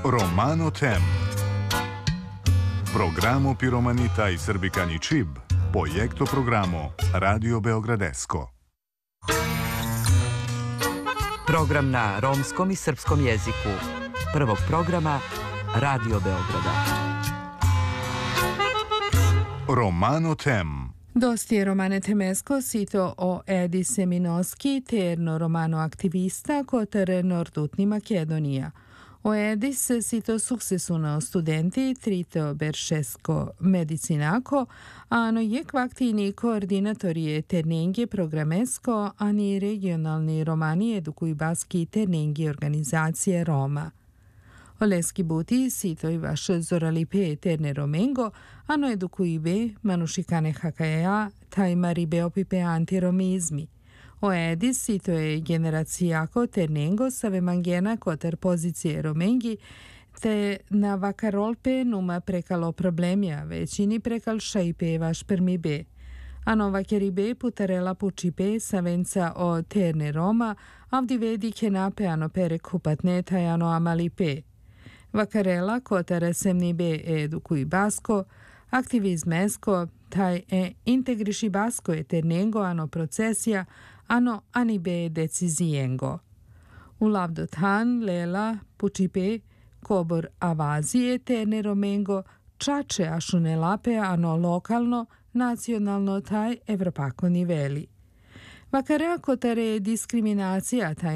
Romano Tem. Programo Piromanita i Srbikani Čib, projekto programo Radio Beogradesko. Program na romskom i srpskom jeziku. Prvog programa Radio Beograda. Romano Tem. Dosti je Romane Temesko sito o Edi Seminoski, terno romano aktivista kotere Nordutni Makedonija. O Edis sito suksesuno studenti trito beršesko medicinako, ano je kvaktini koordinatorije ternengi programesko, ani regionalni romani edukuj baski ternengi organizacije Roma. Oleski buti sito i vaš zoralipe terne romengo, ano edukuibe manušikane hakaja, tajmaribe opipe antiromizmi. O edis sito je generacijako ternengo save mangena koter pozicije romengi, te na vakarolpe numa prekalo problemja, većini prekal šajpe vaš permibe. Ano vakeribe putarela pučipe savenca o terne Roma, avdi vedi kenape ano pere kupatne tajano amalipe. Vakarela kotare semnibe edukuj basko, aktivizmesko, taj integriši basko je ternengo ano procesija, ano anibe decizijengo. U lavdotan lela pučipe kobor avazije terne romengo, čače ašunelape ano lokalno, nacionalno taj evropako niveli. Vakarea kotare diskriminacija taj